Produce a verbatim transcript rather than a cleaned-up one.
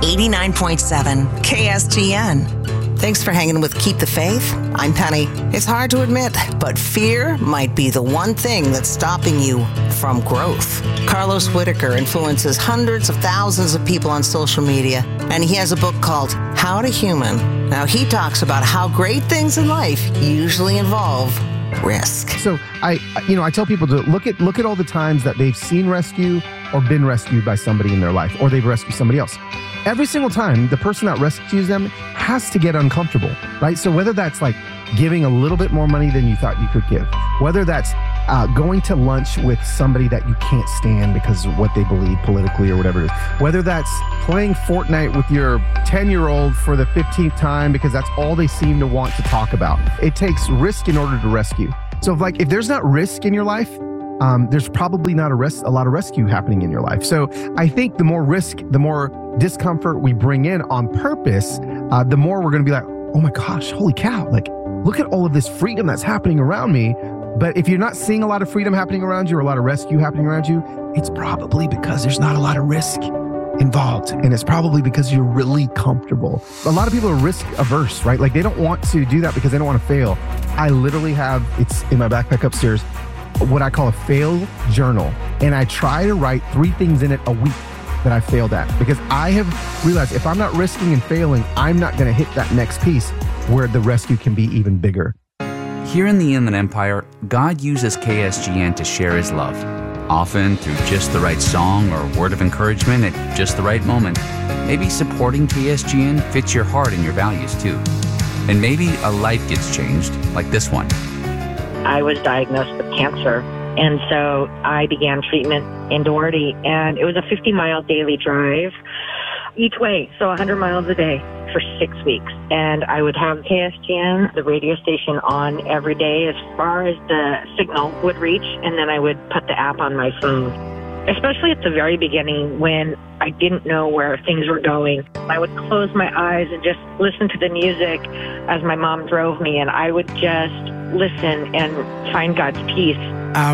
eighty-nine point seven K S G N. Thanks for hanging with Keep the Faith. I'm Penny. It's hard to admit, but fear might be the one thing that's stopping you from growth. Carlos Whitaker influences hundreds of thousands of people on social media, and he has a book called How to Human. Now, he talks about how great things in life usually involve risk. So I, you know, I tell people to look at look at all the times that they've seen rescue or been rescued by somebody in their life, or they've rescued somebody else. Every single time, the person that rescues them has to get uncomfortable, right? So whether that's like giving a little bit more money than you thought you could give, whether that's uh, going to lunch with somebody that you can't stand because of what they believe politically or whatever it is, whether that's playing Fortnite with your ten-year-old for the fifteenth time because that's all they seem to want to talk about. It takes risk in order to rescue. So if, like, if there's not risk in your life, Um, there's probably not a, res- a lot of rescue happening in your life. So I think the more risk, the more discomfort we bring in on purpose, uh, the more we're going to be like, oh my gosh, holy cow. Like, look at all of this freedom that's happening around me. But if you're not seeing a lot of freedom happening around you or a lot of rescue happening around you, it's probably because there's not a lot of risk involved. And it's probably because you're really comfortable. A lot of people are risk averse, right? Like, they don't want to do that because they don't want to fail. I literally have, it's in my backpack upstairs, what I call a fail journal. And I try to write three things in it a week that I failed at, because I have realized if I'm not risking and failing, I'm not going to hit that next piece where the rescue can be even bigger. Here in the Inland Empire, God uses K S G N to share his love, often through just the right song or word of encouragement at just the right moment. Maybe supporting K S G N fits your heart and your values too. And maybe a life gets changed, like this one. I was diagnosed with cancer, and so I began treatment in Doherty, and it was a fifty-mile daily drive each way, so one hundred miles a day for six weeks. And I would have K S G N, the radio station, on every day as far as the signal would reach, and then I would put the app on my phone. Especially at the very beginning when I didn't know where things were going. I would close my eyes and just listen to the music as my mom drove me, and I would just listen and find God's peace.